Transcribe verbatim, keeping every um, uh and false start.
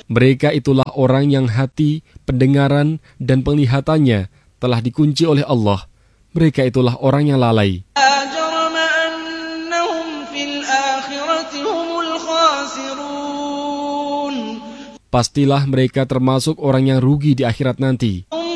Mereka itulah orang yang hati, pendengaran, dan penglihatannya telah dikunci oleh Allah. Mereka itulah orang yang lalai. Pastilah mereka termasuk orang yang rugi di akhirat nanti.